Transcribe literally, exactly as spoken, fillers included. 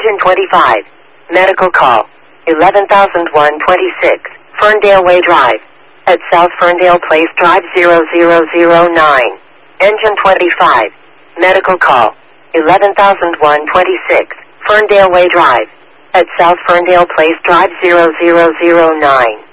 Engine twenty-five. Medical call. eleven thousand one twenty-six. Ferndale Way Drive. At South Ferndale Place Drive zero zero zero nine. Engine twenty-five. Medical call. eleven thousand one twenty-six. Ferndale Way Drive. At South Ferndale Place Drive zero zero zero nine.